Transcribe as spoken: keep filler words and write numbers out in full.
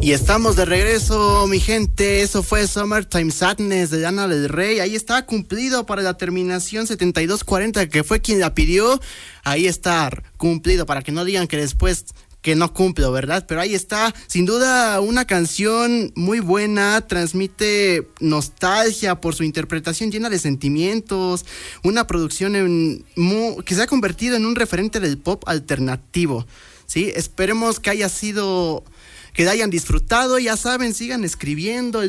Y estamos de regreso, mi gente. Eso fue Summertime Sadness de Lana del Rey. Ahí está, cumplido para la terminación setenta y dos cuarenta, que fue quien la pidió. Ahí está, cumplido, para que no digan que después que no cumplo, ¿verdad? Pero ahí está, sin duda una canción muy buena, transmite nostalgia por su interpretación llena de sentimientos, una producción en, mu, que se ha convertido en un referente del pop alternativo, ¿sí? Esperemos que haya sido... que la hayan disfrutado. Ya saben, sigan escribiendo, el